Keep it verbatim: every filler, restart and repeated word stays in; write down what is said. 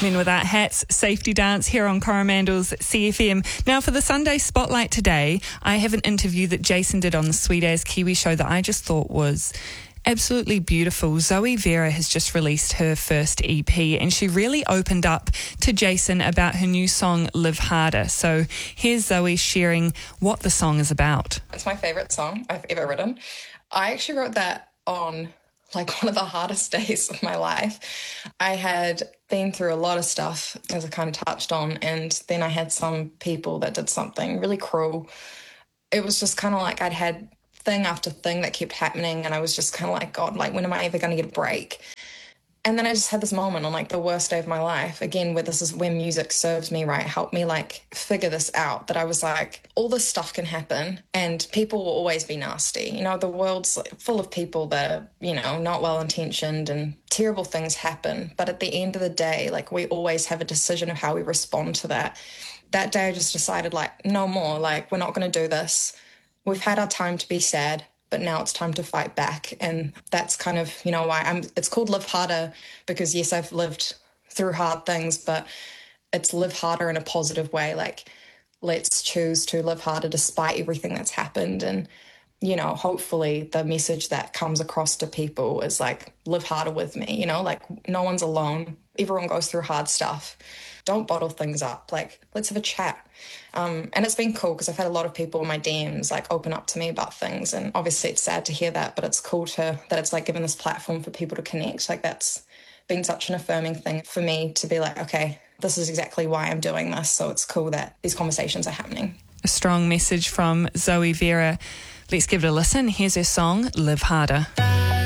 Men Without Hats, Safety Dance here on Coromandel's C F M. Now for the Sunday Spotlight today, I have an interview that Jason did on the Sweet As Kiwi show that I just thought was absolutely beautiful. Zoe Vera has just released her first E P and she really opened up to Jason about her new song, Live Harder. So here's Zoe sharing what the song is about. It's my favourite song I've ever written. I actually wrote that on like one of the hardest days of my life. I had been through a lot of stuff, as I kind of touched on, and then I had some people that did something really cruel. It was just kind of like I'd had thing after thing that kept happening, and I was just kind of like, God, like, when am I ever going to get a break? And then I just had this moment on like the worst day of my life, again, where this is where music serves me right, helped me like figure this out, that I was like, all this stuff can happen and people will always be nasty. You know, the world's full of people that are, you know, not well-intentioned and terrible things happen. But at the end of the day, like, we always have a decision of how we respond to that. That day I just decided, like, no more, like, we're not going to do this. We've had our time to be sad, but now it's time to fight back. And that's kind of, you know, why I'm, it's called Live Harder, because yes, I've lived through hard things, but it's live harder in a positive way. Like, let's choose to live harder despite everything that's happened. And, you know, hopefully the message that comes across to people is like, live harder with me, you know, like, no one's alone. Everyone goes through hard stuff. Don't bottle things up. Like, let's have a chat. Um, and it's been cool because I've had a lot of people in my D Ms like open up to me about things. And obviously it's sad to hear that, but it's cool to that it's like given this platform for people to connect. Like, that's been such an affirming thing for me to be like, okay, this is exactly why I'm doing this. So it's cool that these conversations are happening. A strong message from Zoe Vera. Let's give it a listen. Here's her song, Live Harder.